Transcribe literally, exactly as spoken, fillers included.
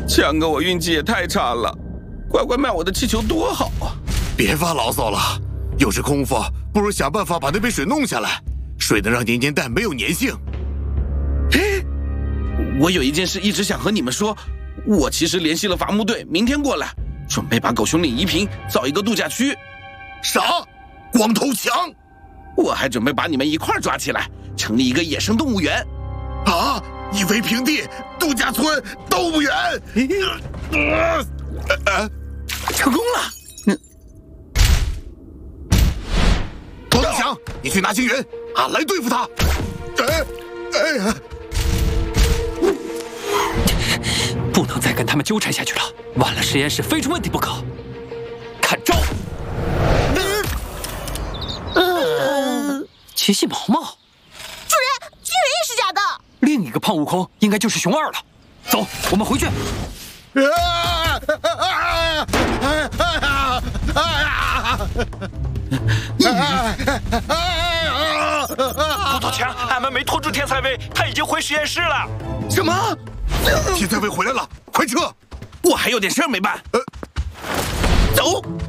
强哥，我运气也太差了，乖乖卖我的气球多好啊！ 别发牢骚了，有这功夫，不如想办法把那杯水弄下来，水能让年年蛋没有粘性。 哎，我有一件事一直想和你们说，我其实联系了伐木队，明天过来，准备把狗熊岭移平，造一个度假区。 啥？光头强？ 我还准备把你们一块儿抓起来，成立一个野生动物园。 啊！一为平地，度假村，动物园。呃呃， 成功了！嗯， 光头强，你去拿星云，俺来对付他。哎哎呀！ 不能再跟他们纠缠下去了，晚了实验室非出问题不可。看招！ 嗯， 奇细毛毛， 主人，星云也是假的。 另一个胖悟空应该就是熊二了。走，我们回去。 光头强，俺们没拖住天才威，他已经回实验室了。 什么？ 天才威回来了，快撤！ 我还有点事儿没办。呃，走。